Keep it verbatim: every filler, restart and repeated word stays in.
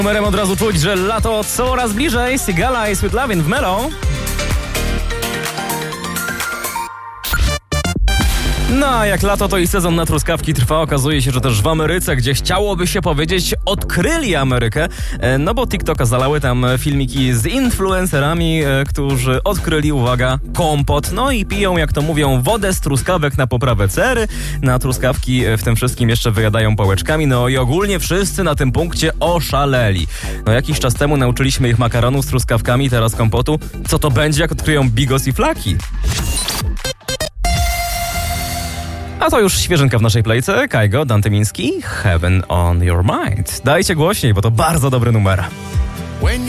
Numerem od razu czuć, że lato coraz bliżej. Sigala i Sweet Lovin' w Melo. No a jak lato, to i sezon na truskawki trwa. Okazuje się, że też w Ameryce, gdzie chciałoby się powiedzieć, odkryli Amerykę. No bo TikToka zalały tam filmiki z influencerami, którzy odkryli, uwaga, kompot. No i piją, jak to mówią, wodę z truskawek na poprawę cery. Na truskawki w tym wszystkim jeszcze wyjadają pałeczkami. No i ogólnie wszyscy na tym punkcie oszaleli. No jakiś czas temu nauczyliśmy ich makaronu z truskawkami, teraz kompotu. Co to będzie, jak odkryją bigos i flaki? A to już świeżynka w naszej playce. Kaigo, Dante Miński, Heaven on Your Mind. Dajcie głośniej, bo to bardzo dobry numer.